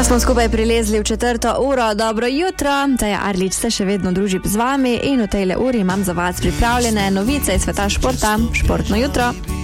A smo skupaj prilezli v 4. uro. Dobro jutro, Taja Arlič se še vedno druži z vami in v tejle uri imam za vas pripravljene novice iz sveta športa. Športno jutro.